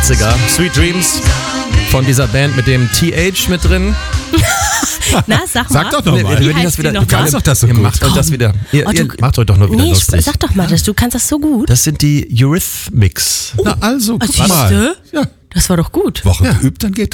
Klassiker. Sweet Dreams von dieser Band mit dem TH mit drin. Na, sag mal. Sag doch noch mal. Wie heißt die noch Du kannst doch das so Ihr gut. macht euch das wieder. Ihr Oh, du- macht euch doch nur wieder Nee, lustig. sag doch mal, du kannst das so gut. Das sind die Eurythmics. Na also, guck Siehste? mal. Ja, Das war doch gut. Woche geübt, dann geht